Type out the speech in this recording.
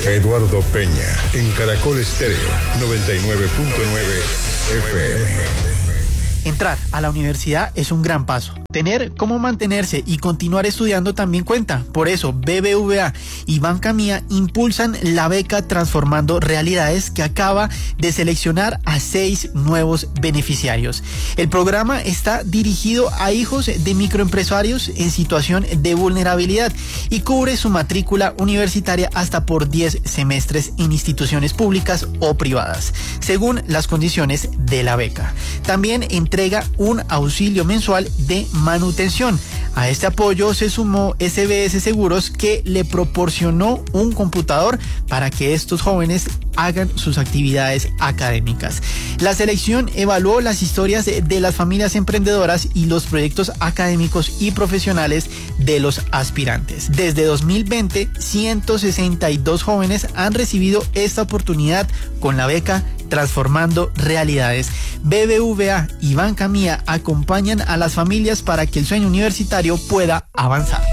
Eduardo Peña, en Caracol Estéreo, 99.9 FM. Entrar a la universidad es un gran paso. Tener cómo mantenerse y continuar estudiando también cuenta. Por eso, BBVA y Banca Mía impulsan la beca Transformando Realidades, que acaba de seleccionar a 6 nuevos beneficiarios. El programa está dirigido a hijos de microempresarios en situación de vulnerabilidad y cubre su matrícula universitaria hasta por 10 semestres en instituciones públicas o privadas, según las condiciones de la beca. También entrega un auxilio mensual de manutención. A este apoyo se sumó SBS Seguros, que le proporcionó un computador para que estos jóvenes hagan sus actividades académicas. La selección evaluó las historias de las familias emprendedoras y los proyectos académicos y profesionales de los aspirantes. Desde 2020, 162 jóvenes han recibido esta oportunidad con la beca Transformando Realidades. BBVA y Banca Mía acompañan a las familias para que el sueño universitario pueda avanzar.